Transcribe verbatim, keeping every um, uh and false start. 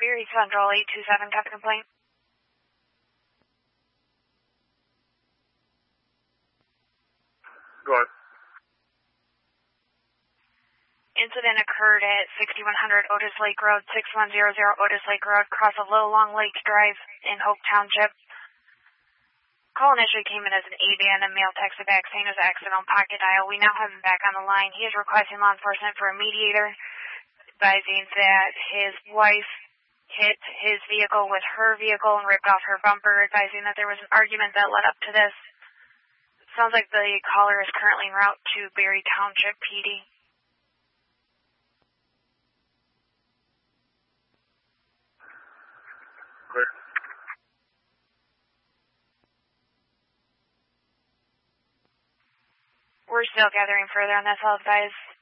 Berry Central eight two seven, got the complaint. Go ahead. Incident occurred at sixty-one hundred Otis Lake Road, six one zero zero Otis Lake Road, across of Little Long Lake Drive in Hope Township. Call initially came in as an abandoned male texted back saying it was an accidental pocket dial. We now have him back on the line. He is requesting law enforcement for a mediator, advising that his wife hit his vehicle with her vehicle and ripped off her bumper, advising that there was an argument that led up to this. It sounds like the caller is currently en route to Berry Township P D. Clear. We're still gathering further on this. I'll advise